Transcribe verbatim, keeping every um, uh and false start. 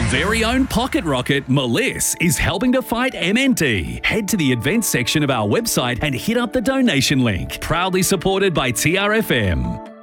very own pocket rocket, Meliss, is helping to fight M N D. Head to the events section of our website and hit up the donation link. Proudly supported by T R F M.